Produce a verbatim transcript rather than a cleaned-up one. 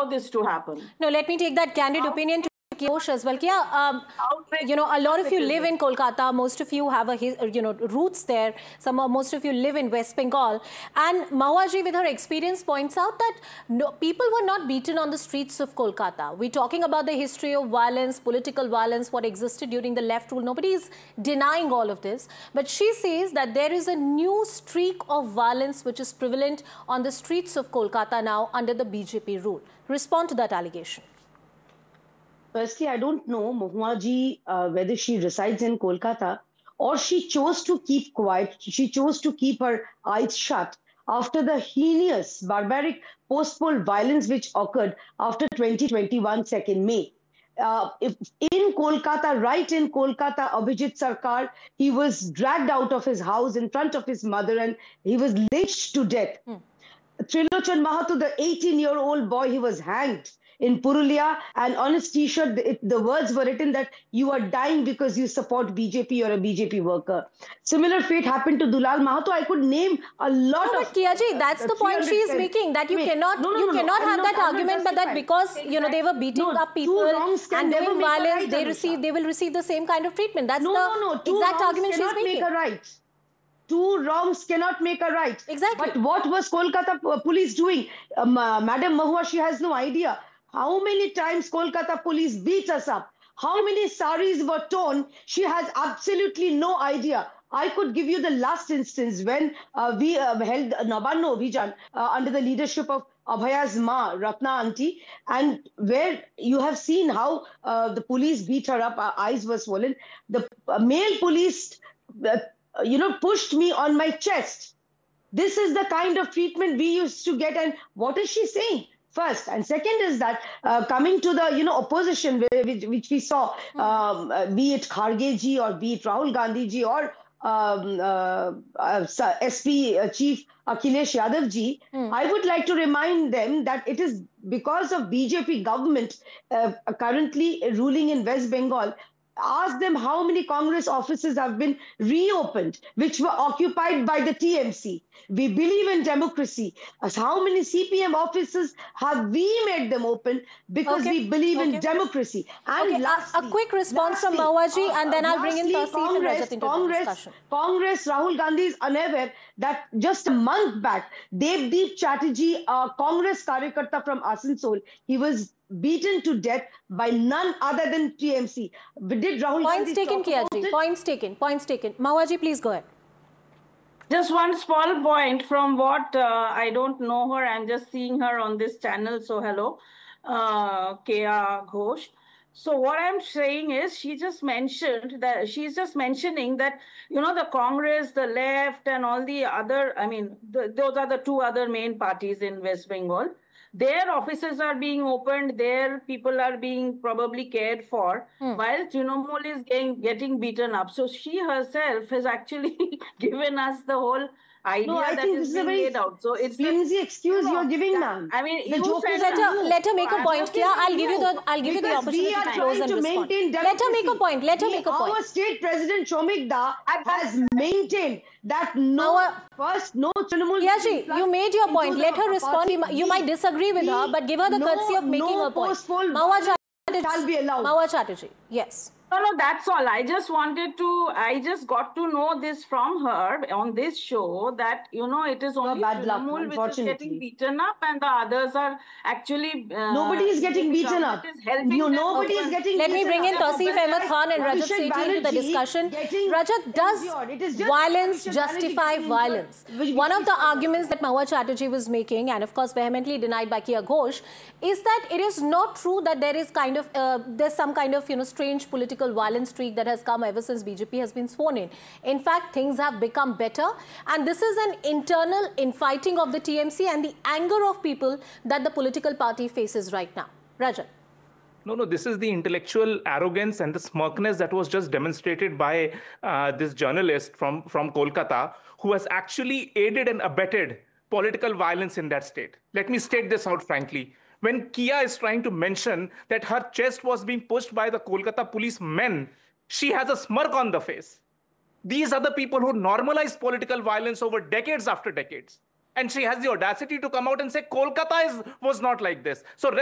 this to happen. No, let me take that candid how? opinion to Ghosh as well. Yeah, um, you know, a lot of you live in Kolkata. Most of you have a, you know, roots there. Some, most of you live in West Bengal. And Mahua ji, with her experience, points out that no, people were not beaten on the streets of Kolkata. We're talking about the history of violence, political violence, what existed during the left rule. Nobody is denying all of this. But she says that there is a new streak of violence which is prevalent on the streets of Kolkata now under the B J P rule. Respond to that allegation. Firstly, I don't know, Mahua ji, uh, whether she resides in Kolkata or she chose to keep quiet. She chose to keep her eyes shut after the heinous, barbaric post-poll violence which occurred after twenty twenty-one, second May. Uh, if in Kolkata, right in Kolkata, Abhijit Sarkar, he was dragged out of his house in front of his mother and he was lynched to death. Hmm. Trilochan Mahato, the eighteen-year-old boy, he was hanged in Purulia, and on his t-shirt, the, the words were written that you are dying because you support B J P or a B J P worker. Similar fate happened to Dulal Mahato. I could name a lot no, of... But Kiya ji, that's uh, the point she is making, that you cannot, no, no, you no, cannot no, have that not, argument, but that because, exactly. you know, they were beating no, up people and doing violence, right, they, receive, they will receive the same kind of treatment. That's no, the no, no. Two exact argument she's making. Make a right. Two wrongs cannot make a right. Exactly. But what was Kolkata police doing? Um, uh, Madam Mahua, she has no idea. How many times Kolkata police beat us up? How many saris were torn? She has absolutely no idea. I could give you the last instance when uh, we uh, held Nabanno Abhijan uh, under the leadership of Abhaya's ma, Ratna auntie, and where you have seen how uh, the police beat her up, her eyes were swollen. The uh, male police, uh, you know, pushed me on my chest. This is the kind of treatment we used to get. And what is she saying? First. And second is that uh, coming to the, you know, opposition, which, which we saw, um, uh, be it Kharge ji or be it Rahul Gandhi ji or um, uh, uh, S P uh, Chief Akhilesh Yadav ji, hmm. I would like to remind them that it is because of B J P government uh, currently ruling in West Bengal. Ask them how many Congress offices have been reopened, which were occupied by the T M C. We believe in democracy. As how many C P M offices have we made them open because okay. we believe okay. in democracy? And okay. lastly, a, a quick response lastly, from Mahua ji, and then uh, I'll bring in Tausif and Rajat into Congress, the discussion. Congress, Rahul Gandhi is unaware that just a month back, Devdeep Chatterjee, a Congress Karyakarta from Asansol, he was beaten to death by none other than T M C. Did Rahul Points Gandhi taken, Kiya ji. Points taken. Points taken. Mahua ji, please go ahead. Just one small point from what uh, I don't know her. I'm just seeing her on this channel. So hello, uh, Kiya Ghosh. So what I'm saying is she just mentioned that she's just mentioning that, you know, the Congress, the left and all the other, I mean, the, those are the two other main parties in West Bengal. Their offices are being opened, their people are being probably cared for, hmm. while Trinamool is getting, getting beaten up. So she herself has actually given us the whole idea no, I that think is this being is a very laid out. So it's flimsy excuse you know, you're giving that, now. I mean, the you joke is let her, let her make a point. Kiya, I'll give you the I'll give you the opportunity to close and respond. Let her make a point. Let her make a point. Our state president Shomik Da has maintained that no Now, first no Trinamool. Kiya ji, you made your point. Let her respond. You might disagree with her, but give her the courtesy of making her point. Mahua Chatterjee. Mahua Chatterjee. Yes. No, no, that's all. I just wanted to, I just got to know this from her on this show that, you know, it is only Trinamool which is getting beaten up and the others are actually... Uh, nobody is getting beaten up. No, nobody is getting Let beaten me bring in Tausif Ahmed Khan and Rajat Sethi into the discussion. Rajat, does violence justify violence? One of the arguments that Mahua Chatterjee was making, and of course vehemently denied by Kiya Ghosh, is that it is not true that there is kind of, uh, there's some kind of, you know, strange political violence streak that has come ever since B J P has been sworn in. In fact, things have become better, and this is an internal infighting of the T M C and the anger of people that the political party faces right now. Rajat. No, no, this is the intellectual arrogance and the smirkness that was just demonstrated by uh, this journalist from, from Kolkata, who has actually aided and abetted political violence in that state. Let me state this out frankly. When Kiya is trying to mention that her chest was being pushed by the Kolkata police men, she has a smirk on the face. These are the people who normalized political violence over decades after decades. And she has the audacity to come out and say Kolkata is, was not like this. So